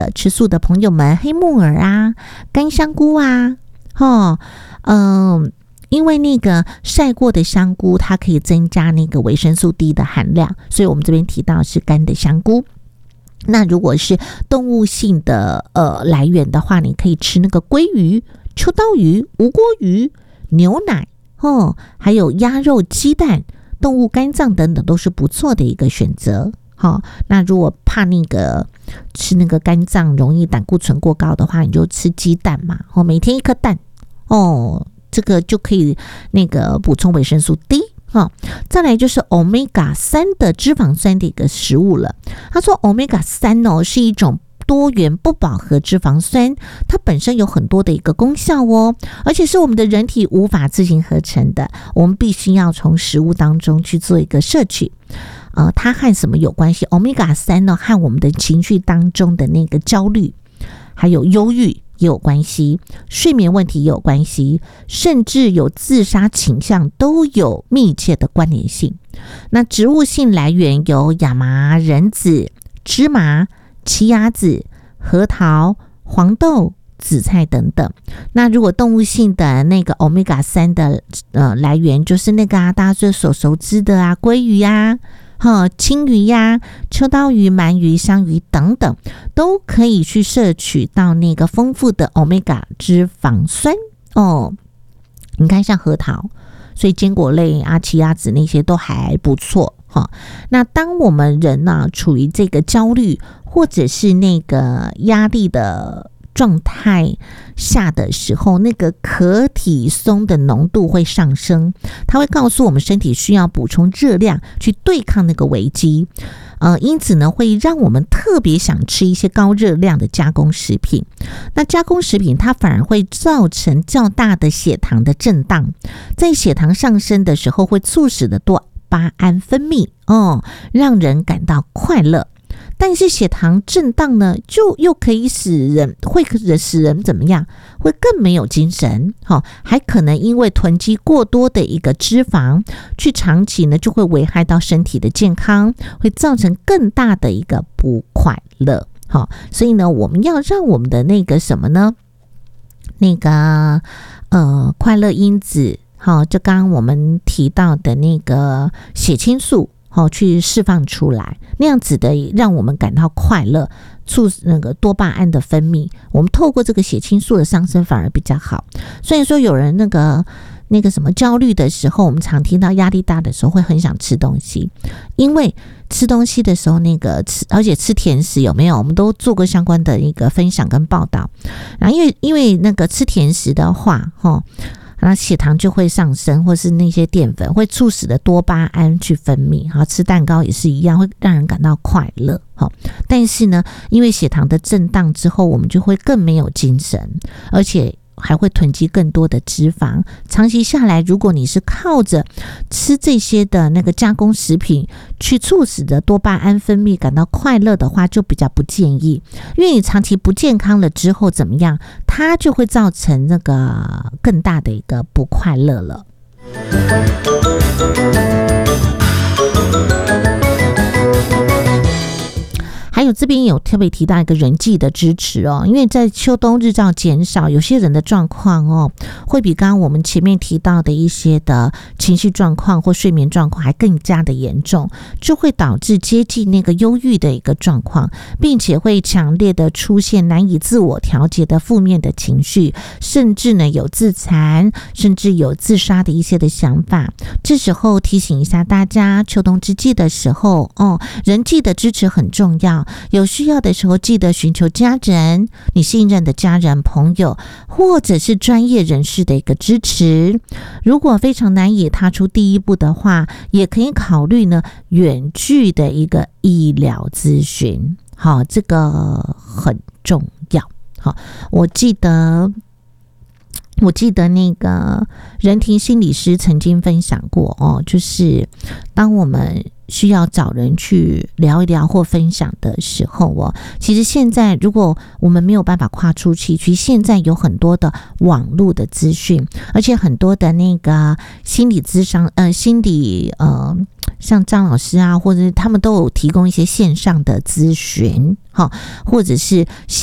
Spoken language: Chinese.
吃素的朋友们，黑木耳啊、干香菇啊，因为那个晒过的香菇，它可以增加那个维生素 D 的含量，所以我们这边提到是干的香菇。那如果是动物性的来源的话，你可以吃那个鲑鱼、秋刀鱼、无锅鱼、牛奶还有鸭肉、鸡蛋、动物肝脏等等，都是不错的一个选择。那如果怕那个吃那个肝脏容易胆固醇过高的话，你就吃鸡蛋嘛，每天1颗蛋这个就可以那个补充维生素 D。再来就是 Omega 3的脂肪酸的一个食物了。他说 Omega 3是一种多元不饱和脂肪酸，它本身有很多的一个功效而且是我们的人体无法自行合成的，我们必须要从食物当中去做一个摄取。它和什么有关系？ Omega 3呢，和我们的情绪当中的那个焦虑还有忧郁也有关系，睡眠问题也有关系，甚至有自杀倾向都有密切的关联性。那植物性来源有亚麻仁籽、芝麻、奇亚籽、核桃、黄豆、紫菜等等。那如果动物性的那个 Omega 3的来源就是那个大家最所熟知的鲑鱼啊、青鱼呀、秋刀鱼、鳗鱼、香鱼等等，都可以去摄取到那个丰富的 Omega 脂肪酸你看像核桃，所以坚果类奇亚籽那些都还不错那当我们人处于这个焦虑或者是那个压力的状态下的时候，那个可体松的浓度会上升，它会告诉我们身体需要补充热量去对抗那个危机。因此呢，会让我们特别想吃一些高热量的加工食品。那加工食品它反而会造成较大的血糖的震荡，在血糖上升的时候会促使的多巴胺分泌让人感到快乐。但是血糖震荡呢，就又可以使人怎么样？会更没有精神还可能因为囤积过多的一个脂肪，去长期呢就会危害到身体的健康，会造成更大的一个不快乐所以呢，我们要让我们的那个什么呢？那个快乐因子就刚刚我们提到的那个血清素去释放出来，那样子的让我们感到快乐，促使那个多巴胺的分泌，我们透过这个血清素的上升反而比较好。所以说有人那个什么焦虑的时候，我们常听到压力大的时候会很想吃东西，因为吃东西的时候而且吃甜食有没有？我们都做过相关的一个分享跟报道。然后因为那个吃甜食的话那血糖就会上升，或是那些淀粉会促使的多巴胺去分泌吃蛋糕也是一样，会让人感到快乐但是呢，因为血糖的震荡之后，我们就会更没有精神，而且还会囤积更多的脂肪。长期下来，如果你是靠着吃这些的那个加工食品去促使的多巴胺分泌感到快乐的话，就比较不建议。因为你长期不健康了之后怎么样，它就会造成那个更大的一个不快乐了。还有这边有特别提到一个人际的支持因为在秋冬日照减少，有些人的状况会比刚刚我们前面提到的一些的情绪状况或睡眠状况还更加的严重，就会导致接近那个忧郁的一个状况，并且会强烈的出现难以自我调节的负面的情绪，甚至呢有自残，甚至有自杀的一些的想法。这时候提醒一下大家，秋冬之际的时候人际的支持很重要，有需要的时候记得寻求家人，你信任的家人、朋友或者是专业人士的一个支持。如果非常难以踏出第一步的话，也可以考虑呢远距的一个医疗咨询这个很重要我记得那个人庭心理师曾经分享过就是当我们需要找人去聊一聊或分享的时候其实现在如果我们没有办法跨出去，其实现在有很多的网络的资讯，而且很多的那个心理咨商像张老师啊，或者是他们都有提供一些线上的咨询或者是